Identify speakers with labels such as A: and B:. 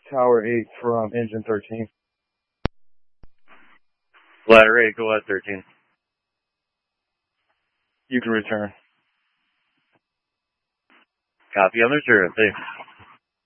A: Tower 8 from engine 13.
B: Ladder 8, go ahead 13.
A: You can return.
B: Copy on the return. Thanks.